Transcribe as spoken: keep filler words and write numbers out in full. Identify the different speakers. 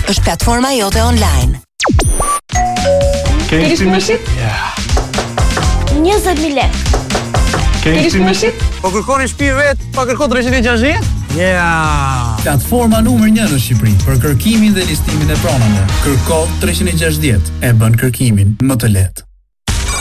Speaker 1: është platforma jote online.
Speaker 2: Ke shpirmeshit?
Speaker 3: njëzet mijë lekë.
Speaker 2: Ke shpirmeshit?
Speaker 4: Po kërkoni shtëpi vet, pa kërkon treqind e gjashtëdhjetë? Yeah!
Speaker 5: Platforma numër një në Shqipëri për kërkimin dhe listimin e pronave. Kërko treqind e gjashtëdhjetë e bën kërkimin më të lehtë.